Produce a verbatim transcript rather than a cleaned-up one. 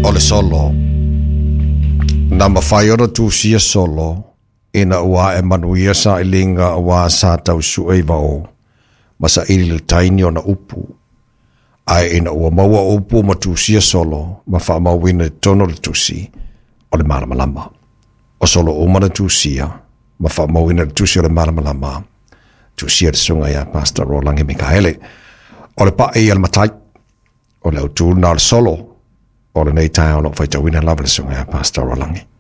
o le solo na mawhai ora tūsia solo ina ua e manuia sa ilinga ua sa tau suei vao masa ili le taini o na upu ai ina ua maua upu ma tūsia solo ma wha mawina tono le tūsi o le malamalama o solo umana tūsia ma wha mawina le tūsi o le malamalama tūsia le sunga ia Pastor Rolangi Mikaele o le pa e al matai o le utu na le solo o le nei tai ono whaitawina lava le sunga ia Pastor Rolangi